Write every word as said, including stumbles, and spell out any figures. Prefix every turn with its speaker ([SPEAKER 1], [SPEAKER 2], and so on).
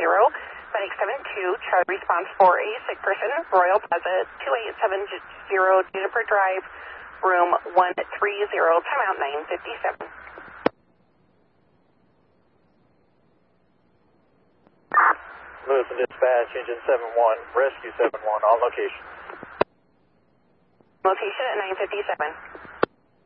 [SPEAKER 1] zero. Medic seven two, Charlie response for a sick person, Royal Plaza, two eight seven zero, Juniper Drive, room one three zero, timeout nine fifty-seven.
[SPEAKER 2] Lewis and dispatch, engine seven one, rescue seven one, on location.
[SPEAKER 1] Location at nine fifty-seven.